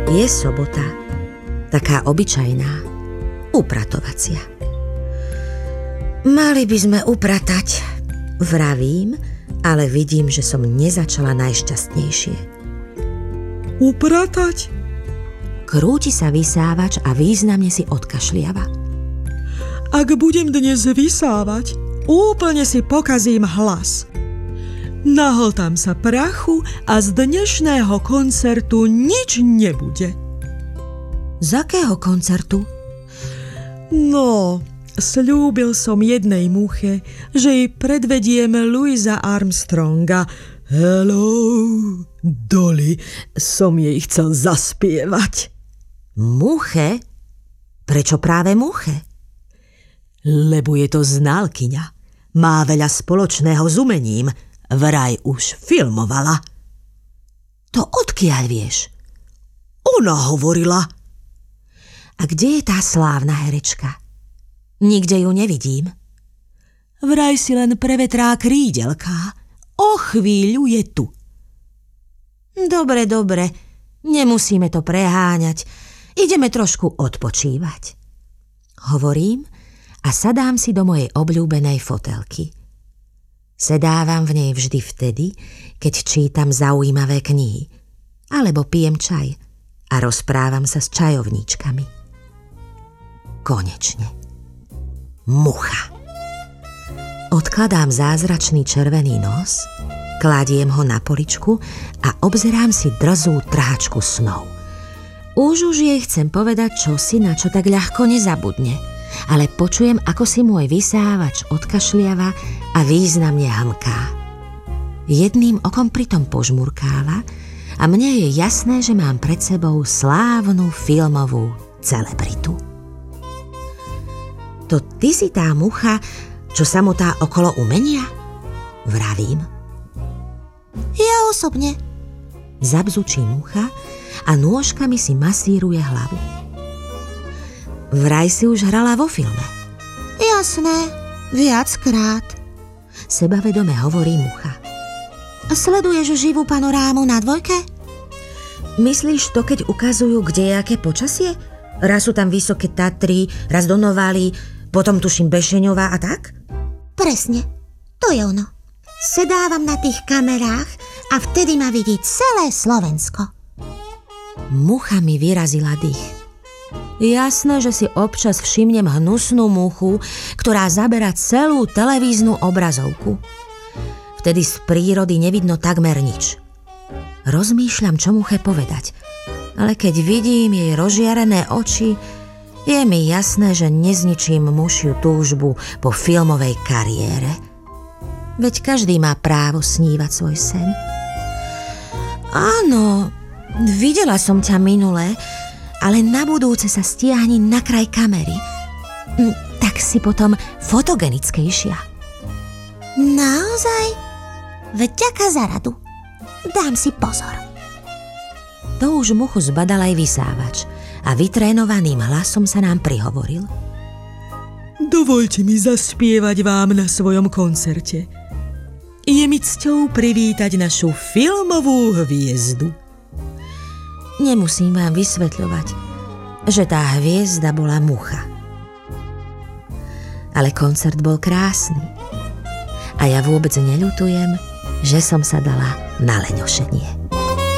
Je sobota, taká obyčajná, upratovacia. Mali by sme upratať, vravím, ale vidím, že som nezačala najšťastnejšie. Upratať? Krúti sa vysávač a významne si odkašliava. Ak budem dnes vysávať, úplne si pokazím hlas. Nahltám sa prachu a z dnešného koncertu nič nebude. Z akého koncertu? No, sľúbil som jednej muche, že jej predvediem Louisa Armstronga. Hello, Dolly, som jej chcel zaspievať. Muche? Prečo práve muche? Lebo je to znalkyňa. Má veľa spoločného s umením. Vraj už filmovala. To odkiaľ vieš? Ona hovorila. A kde je tá slávna herečka? Nikde ju nevidím. Vraj si len prevetrá krídelká. O chvíľu je tu. Dobre, nemusíme to preháňať. Ideme trošku odpočívať. Hovorím a sadám si do mojej obľúbenej fotelky. Sedávam v nej vždy vtedy, keď čítam zaujímavé knihy, alebo pijem čaj a rozprávam sa s čajovníčkami. Konečne. Mucha. Odkladám zázračný červený nos, kladiem ho na poličku a obzerám si drzú trhačku snov. Už jej chcem povedať čosi, na čo tak ľahko nezabudne, ale počujem, ako si môj vysávač odkašliava a významne hamká. Jedným okom pritom požmurkáva a mne je jasné, že mám pred sebou slávnu filmovú celebritu. To ty si tá mucha, čo samotá okolo umenia? Vravím. Ja osobne. Zabzučí mucha a nôžkami si masíruje hlavu. Vraj si už hrala vo filme. Jasné, viackrát. Sebavedome hovorí mucha. Sleduješ živú panorámu na dvojke? Myslíš to, keď ukazujú, kde je aké počasie? Raz sú tam vysoké Tatry, raz Donovali, potom tuším Bešeňová a tak? Presne, to je ono. Sedávam na tých kamerách a vtedy ma vidí celé Slovensko. Mucha mi vyrazila dých. Jasné, že si občas všimnem hnusnú muchu, ktorá zaberá celú televíznu obrazovku. Vtedy z prírody nevidno takmer nič. Rozmýšľam, čo muche povedať, ale keď vidím jej rozžiarené oči, je mi jasné, že nezničím mušiu túžbu po filmovej kariére. Veď každý má právo snívať svoj sen. Áno, videla som ťa minule, ale na budúce sa stiahni na kraj kamery. Tak si potom fotogenickejšia. Naozaj? Veď ďaká za radu. Dám si pozor. To už muchu zbadal aj vysávač a vytrénovaným hlasom sa nám prihovoril. Dovoľte mi zaspievať vám na svojom koncerte. Je mi cťou privítať našu filmovú hviezdu. Nemusím vám vysvetľovať, že tá hviezda bola mucha. Ale koncert bol krásny a ja vôbec neľutujem, že som sa dala na leňošenie.